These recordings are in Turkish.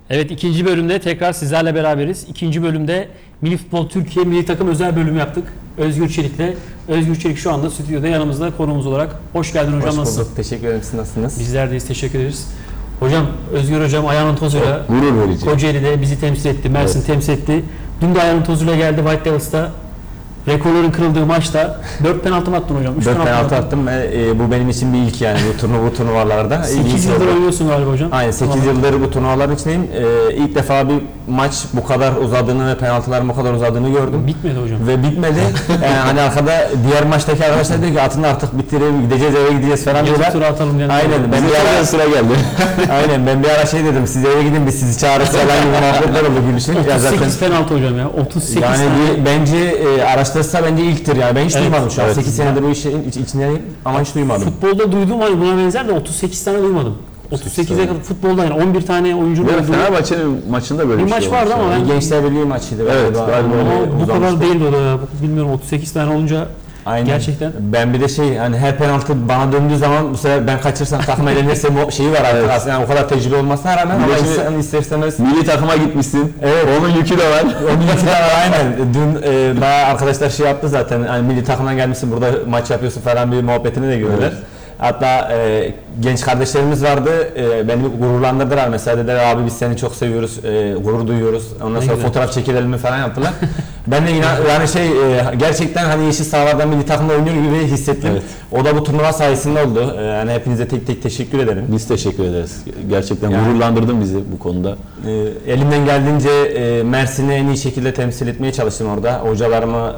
Evet, ikinci bölümde tekrar sizlerle beraberiz. İkinci bölümde Milli Futbol Türkiye Milli Takım özel bölüm yaptık. Özgür Çelik'le. Özgür Çelik şu anda stüdyoda yanımızda konuğumuz olarak. Hoş geldin hocam. Hoş bulduk. Nasılsın? Teşekkür ederim. Siz nasılsınız? Bizler deyiz. Teşekkür ederiz. Hocam, Özgür hocam ayağının tozuyla gurur verici. Kocaeli'de bizi temsil etti. Mersin Evet. temsil etti. Dün de ayağının tozuyla geldi White Devils'ta. Rekorların kırıldığı maçta 4 penaltı mı attın hocam? 4 penaltı attım ve bu benim için bir ilk yani bu turnuvalarda. 8 yıldır oynuyorsun galiba hocam. Aynen 8 yıldır bu turnuvaların içindeyim. İlk defa bir maç bu kadar uzadığını ve penaltıların bu kadar uzadığını gördüm. Bitmedi hocam. Ve bitmedi. Hani arkada diğer maçtaki arkadaşlar diyor ki atın artık bitirelim, gideceğiz eve gideceğiz falan Yazık diyorlar. tura atalım diye. Aynen. Ben bir ara sıra geldi. aynen ben bir ara şey dedim, siz eve gidin biz sizi çağırırız falan gibi muhabbetler oldu gülüşün. 38 penaltı hocam ya. 38 Yani tane. bence araştırsa bence ilktir yani. Ben hiç Evet, duymadım şu an. evet. 8 senedir bu işin içindeyim ama hiç duymadım. Futbolda duydum hani buna benzer de 38 tane duymadım. 38'e kadar futbolda yani 11 tane oyuncunun Ve olduğu Fenerbahçe'nin maçında böyle bir bir maç şey vardı olmuş ama yani. ben Gençler Birliği maçıydı. Evet, galiba ama bu uzamıştı. kadar değil o da bilmiyorum 38 tane olunca Aynen. gerçekten. Ben bir de hani her penaltı bana döndüğü zaman bu sefer ben kaçırsam takım elenirse şeyi var artık aslında yani o kadar tecrübe olmasına rağmen Bir ama de şimdi- insan ister istemez Milli takıma gitmişsin. Evet. Onun yükü de var. onun için de var aynen. Dün bayağı arkadaşlar şey yaptı zaten hani milli takımdan gelmişsin burada maç yapıyorsun falan bir muhabbetini de gördüler. Evet. Hatta genç kardeşlerimiz vardı. Beni gururlandırdılar mesela dediler abi biz seni çok seviyoruz, gurur duyuyoruz. Ondan Ne sonra güzel. fotoğraf çekilelim mi falan yaptılar. Ben de yani gerçekten hani yeşil sahalardan milli takımda oynuyor gibi hissettim. Evet. O da bu turnuva sayesinde oldu. Yani hepinize tek tek teşekkür ederim. Biz teşekkür ederiz. Gerçekten Yani- gururlandırdın bizi bu konuda. Elimden geldiğince Mersin'i en iyi şekilde temsil etmeye çalıştım orada. Hocalarımı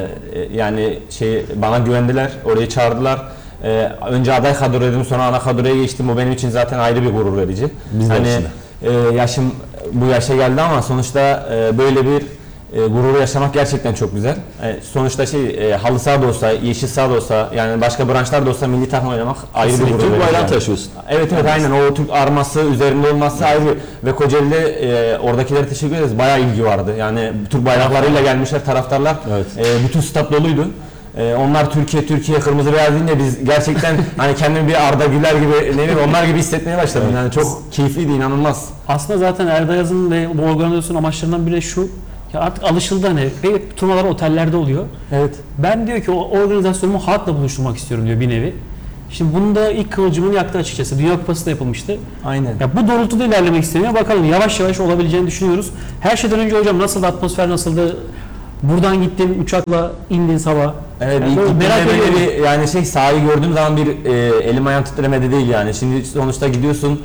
yani bana güvendiler, oraya çağırdılar. Önce aday kadroydum, sonra ana kadroya geçtim. O benim için zaten ayrı bir gurur verici. Biz de Hani aslında. yaşım bu yaşa geldi ama sonuçta böyle bir gururu yaşamak gerçekten çok güzel. Sonuçta halı saha da olsa, yeşil saha da olsa, yani başka branşlar da olsa milli takım oynamak ayrı bir gurur Türk verici. bayrağını yani. taşıyorsun. Evet aynen o Türk arması üzerinde olması ayrı ve Kocaeli'de oradakilere teşekkür ederiz. Bayağı ilgi vardı. Yani Türk bayraklarıyla gelmişler taraftarlar. Evet. Bütün stat doluydu. Onlar Türkiye kırmızı beyaz deyince biz gerçekten hani kendimi bir Arda Güler gibi ne bileyim onlar gibi hissetmeye başladım. Yani çok keyifliydi, inanılmaz. Aslında zaten Erda Yaz'ın ve bu organizasyon amaçlarından biri de şu. Ya artık alışıldı hani ve turnuvalar otellerde oluyor. Evet. Ben diyor ki o organizasyonumu halkla buluşturmak istiyorum diyor bir nevi. Şimdi bunun da ilk kıvılcımını yaktı açıkçası. Dünya Kupası da yapılmıştı. Aynen. Ya bu doğrultuda ilerlemek isteniyor. Bakalım yavaş yavaş olabileceğini düşünüyoruz. Her şeyden önce hocam nasıldı? Atmosfer nasıldı? Buradan gittin, uçakla indin sabah. Evet, Yani ilk böyle gittiğimde merak böyle ediyorum. bir yani sahayı gördüğüm zaman bir elim ayağım titremedi değil yani. Şimdi sonuçta gidiyorsun.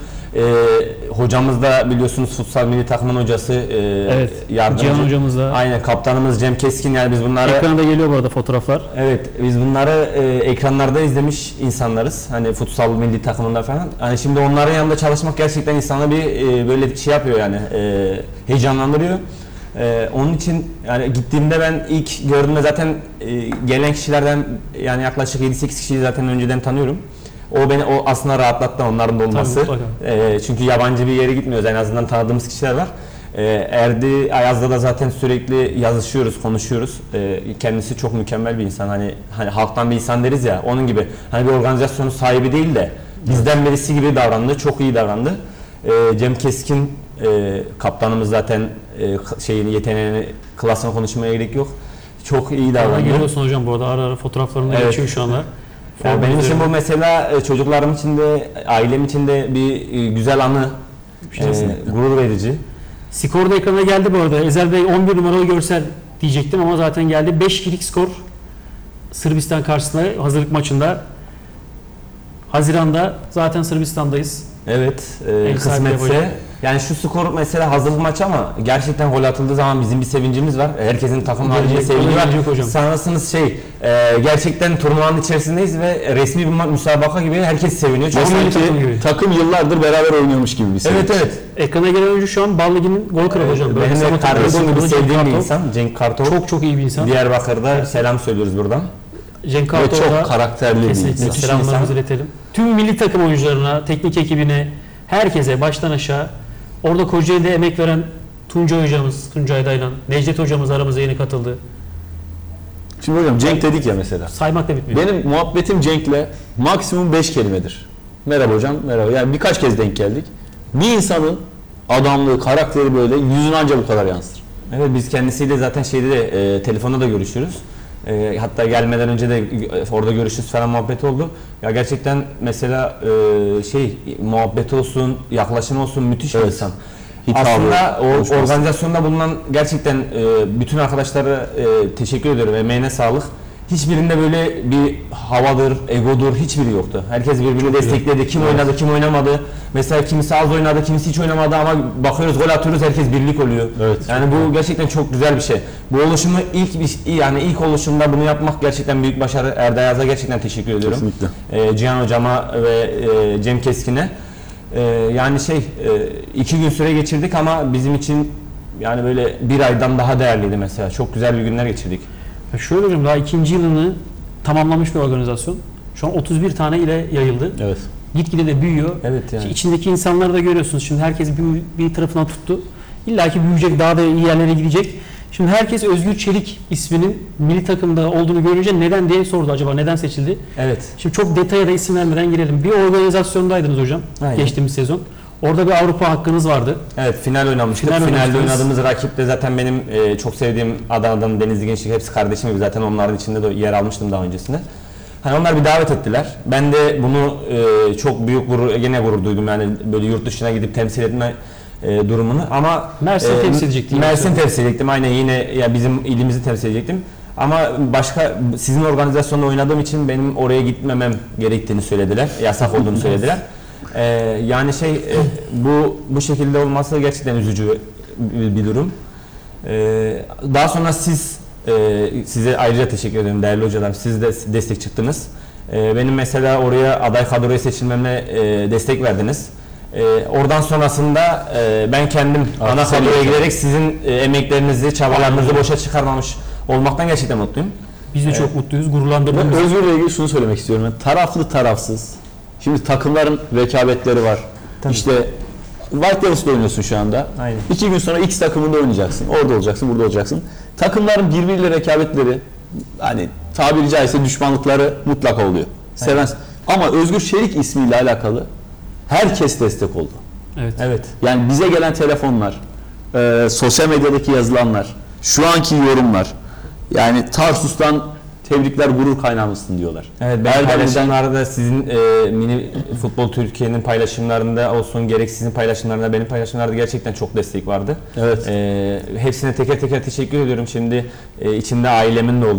Hocamız da biliyorsunuz futsal milli takımın hocası, Evet, yardımcı. Cihan hocamız da. Aynen kaptanımız Cem Keskin yani biz bunları Ekrana da geliyor bu arada fotoğraflar. evet biz bunları ekranlarda izlemiş insanlarız. Hani futsal milli takımında falan. Hani şimdi onların yanında çalışmak gerçekten insana bir böyle şey yapıyor yani heyecanlandırıyor. Onun için yani gittiğimde ben ilk gördüğümde zaten gelen kişilerden yani yaklaşık 7-8 kişiyi zaten önceden tanıyorum. O beni aslında rahatlattı onların da olması. Çünkü yabancı bir yere gitmiyoruz en azından tanıdığımız kişiler var. Erdi Ayaz'da da zaten sürekli yazışıyoruz, konuşuyoruz. Kendisi çok mükemmel bir insan. Hani halktan bir insan deriz ya onun gibi. Hani bir organizasyonun sahibi değil de bizden birisi gibi davrandı. Çok iyi davrandı. Cem Keskin kaptanımız zaten yeteneğini, klasını konuşmaya gerek yok. Çok iyi Bana davranıyor. geliyorsun hocam bu arada ara ara fotoğraflarında Evet. geçiyor şu anda. Yani benim için bu mesela çocuklarım için de ailem için de bir güzel anı, gurur verici. Skor da ekrana geldi bu arada. Ezel Bey 11 numaralı görsel diyecektim ama zaten geldi. 5-2'lik skor Sırbistan karşısında hazırlık maçında. Haziran'da zaten Sırbistan'dayız. Evet, Ev sahibi kısmetse. yapacak. Yani şu skor mesela hazırlık maçı ama gerçekten gol atıldığı zaman bizim bir sevincimiz var. Herkesin takım halinde Gelecek, sevinci var. gelecek hocam. Sanırsınız gerçekten turnuvanın içerisindeyiz ve resmi bir müsabaka gibi herkes seviniyor. Çok Milli iyi. takım gibi. Takım yıllardır beraber oynuyormuş gibi bir Evet evet. Ekrana gelen oyuncu şu an Bal Ligi'nin gol kralı hocam. Böyle Benim de Samat kardeşim Akgül, gibi Cenk sevdiğim bir Kartal. insan. Cenk Kartal. Çok iyi bir insan. Diyarbakır'da selam söylüyoruz buradan. Cenk Ve Kartal'a çok karakterli bir kesinlikle insan. selamlarımızı iletelim. Tüm milli takım oyuncularına, teknik ekibine, herkese baştan aşağı orada Kocaeli'de emek veren Tuncay hocamız, Tuncay Daylan, Necdet hocamız aramıza yeni katıldı. Şimdi hocam Cenk dedik ya mesela. Saymakla bitmiyor. Benim muhabbetim Cenk'le maksimum 5 kelimedir. Merhaba hocam, merhaba. Yani birkaç kez denk geldik. Bir insanın adamlığı, karakteri böyle yüzün anca bu kadar yansıtır. Evet, biz kendisiyle zaten şeyde de telefonda da görüşürüz. Hatta gelmeden önce de orada görüşürüz falan muhabbeti oldu. Ya gerçekten mesela muhabbeti olsun, yaklaşımı olsun müthiş bir Evet. insan. Hitabı, Aslında o konuşması. organizasyonda bulunan gerçekten bütün arkadaşlara teşekkür ediyorum. Emeğine sağlık. Hiçbirinde böyle bir havadır, egodur, hiçbiri yoktu. Herkes birbirini destekledi. Kim oynadı, kim oynamadı. Mesela kimisi az oynadı, kimisi hiç oynamadı ama bakıyoruz gol atıyoruz, herkes birlik oluyor. Evet. Yani bu gerçekten çok güzel bir şey. Bu oluşumu ilk oluşumda bunu yapmak gerçekten büyük başarı. Erdal Yaz'a gerçekten teşekkür ediyorum. Kesinlikle. Cihan hocama ve Cem Keskin'e. Yani 2 gün süre geçirdik ama bizim için yani böyle bir aydan daha değerliydi mesela. Çok güzel bir günler geçirdik. Ya şöyle hocam, daha 2. yılını tamamlamış bir organizasyon. Şu an 31 tane ile yayıldı. Evet. Gitgide de büyüyor. Evet yani. Ki içindeki insanları da görüyorsunuz. Şimdi herkes bir tarafına tuttu. İlla ki büyüyecek, daha da iyi yerlere gidecek. Şimdi herkes Özgür Çelik isminin milli takımda olduğunu görünce neden diye sordu, acaba neden seçildi? Evet. Şimdi çok detaya da isim vermeden girelim. Bir organizasyondaydınız hocam, Aynen. geçtiğimiz sezon. Orada bir Avrupa hakkınız vardı. Evet, final oynamıştık. Final Finalde oynamıştınız. oynadığımız rakip de zaten benim çok sevdiğim Adana'dan Denizli Gençlik, hepsi kardeşim gibi, zaten onların içinde de yer almıştım daha öncesinde. Hani onlar bir davet ettiler. Ben de bunu çok büyük gurur duydum, yani böyle yurt dışına gidip temsil etme durumunu, ama Mersin'i temsil edecektin. Mersin temsil edecektim, aynen, yine ya bizim ilimizi temsil edecektim. Ama başka sizin organizasyonda oynadığım için benim oraya gitmemem gerektiğini söylediler. Yasak olduğunu söylediler. Yani bu şekilde olması gerçekten üzücü bir durum. Daha sonra size ayrıca teşekkür ederim değerli hocalarım. Siz de destek çıktınız. Benim mesela oraya aday kadroya seçilmeme destek verdiniz. Oradan sonrasında ben kendim ana kadroya girerek sizin emeklerinizi, çabalarınızı boşa çıkarmamış olmaktan gerçekten mutluyum. Biz de çok mutluyuz, Ben gururlandırdığımız. Özgür'le ilgili şunu söylemek istiyorum. Yani taraflı tarafsız. Şimdi takımların rekabetleri var. Tabii. İşte White Devils'da oynuyorsun şu anda. Aynen. 2 gün sonra X takımında oynayacaksın. Orada olacaksın, burada olacaksın. Takımların birbiriyle rekabetleri, hani tabiri caizse düşmanlıkları mutlaka oluyor. Seven. Ama Özgür Çelik ismiyle alakalı herkes destek oldu. Evet. Evet. Yani bize gelen telefonlar, sosyal medyadaki yazılanlar, şu anki yorumlar, yani Tarsus'tan tebrikler, gurur kaynağımızsın diyorlar. Evet, ben Erdemli'den- paylaşımlarda sizin mini futbol Türkiye'nin paylaşımlarında olsun, gerek sizin paylaşımlarında, benim paylaşımlarda gerçekten çok destek vardı. Evet. Hepsine teker teker teşekkür ediyorum. Şimdi içimde ailemin de oldu.